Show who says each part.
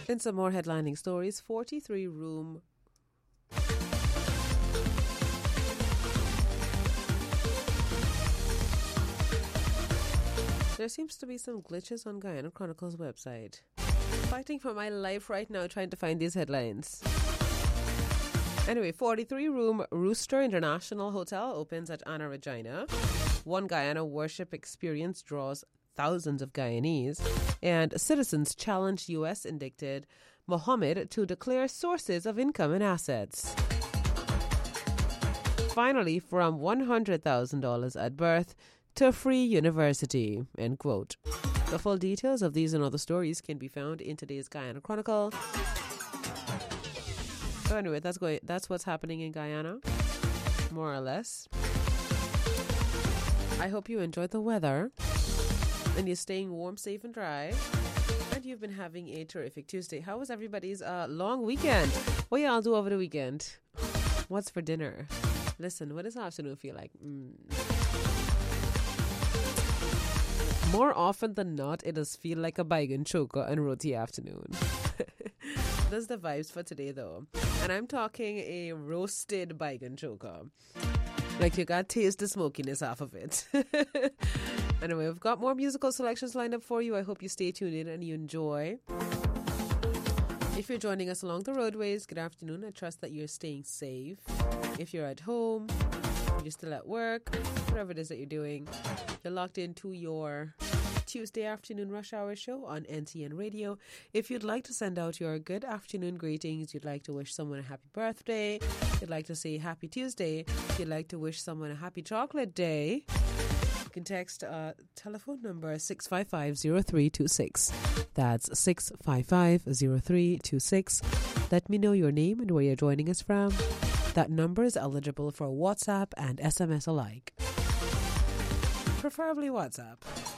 Speaker 1: In some more headlining stories, 43-room There seems to be some glitches on Guyana Chronicles website. Fighting for my life right now trying to find these headlines. Anyway, 43-room Rooster International Hotel opens at Anna Regina. One Guyana worship experience draws thousands of Guyanese. And citizens challenge U.S. indicted Mohammed to declare sources of income and assets. Finally, from $100,000 at birth to a free university, end quote. The full details of these and other stories can be found in today's Guyana Chronicle. So anyway, that's what's happening in Guyana, more or less. I hope you enjoyed the weather and you're staying warm, safe, and dry. And you've been having a terrific Tuesday. How was everybody's long weekend? What y'all do over the weekend? What's for dinner? Listen, what does afternoon feel like? More often than not, it does feel like a baigan choker and roti afternoon. That's the vibes for today, though. And I'm talking a roasted baigan choker. Like you got to taste the smokiness off of it. Anyway, we've got more musical selections lined up for you. I hope you stay tuned in and you enjoy. If you're joining us along the roadways, good afternoon. I trust that you're staying safe. If you're at home, you're still at work, whatever it is that you're doing, you're locked into your Tuesday afternoon rush hour show on NTN Radio. If you'd like to send out your good afternoon greetings, you'd like to wish someone a happy birthday, you'd like to say happy Tuesday, you'd like to wish someone a happy chocolate day, you can text telephone number 655-0326. That's 655-0326. Let me know your name and where you're joining us from. That number is eligible for WhatsApp and SMS alike. Preferably WhatsApp.